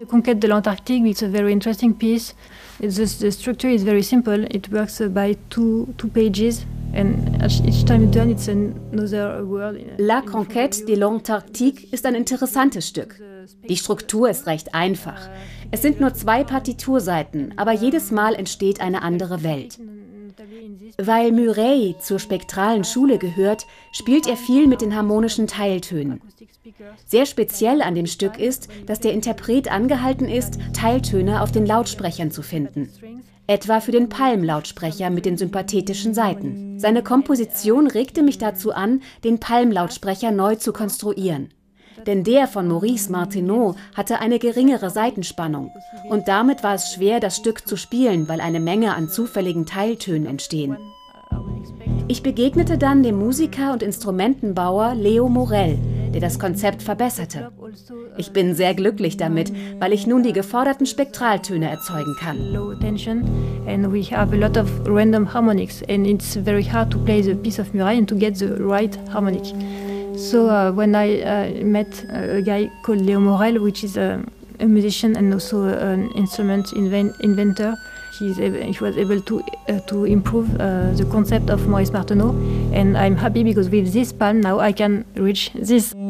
The Conquête de l'Antarctique, it's a very interesting piece. The structure is very simple. It works by two pages. And each time you turn, it's another word. La Conquête de l'Antarctique ist ein interessantes Stück. Die Struktur ist recht einfach. Es sind nur 2 Partiturseiten, aber jedes Mal entsteht eine andere Welt. Weil Murray zur spektralen Schule gehört, spielt er viel mit den harmonischen Teiltönen. Sehr speziell an dem Stück ist, dass der Interpret angehalten ist, Teiltöne auf den Lautsprechern zu finden. Etwa für den Palm-Lautsprecher mit den sympathetischen Saiten. Seine Komposition regte mich dazu an, den Palm-Lautsprecher neu zu konstruieren. Denn der von Maurice Martineau hatte eine geringere Saitenspannung. Und damit war es schwer, das Stück zu spielen, weil eine Menge an zufälligen Teiltönen entstehen. Ich begegnete dann dem Musiker und Instrumentenbauer Leo Morel, der das Konzept verbesserte. Ich bin sehr glücklich damit, weil ich nun die geforderten Spektraltöne erzeugen kann. Low tension, and we have a lot of random harmonics, and it's very hard to play the piece of Murray and to get the right harmonic. So when I met a guy called Leo Morel, which is a musician and also an instrument inventor, he was able to improve the concept of Maurice Martineau, and I'm happy because with this palm now I can reach this.